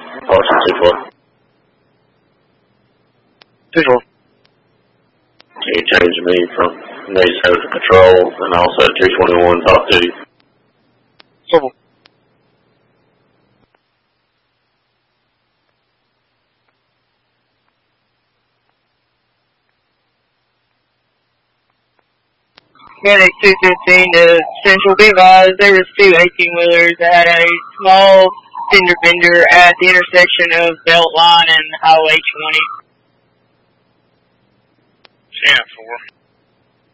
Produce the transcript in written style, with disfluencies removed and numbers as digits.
Caution 2-4. 2-4. Can you change me from Nate Center to Patrol and also 221 off duty? 4-4. Medic 215 to Central, be advised there was 2 18-wheelers that had a small fender bender at the intersection of Beltline and Highway 20. 10-4.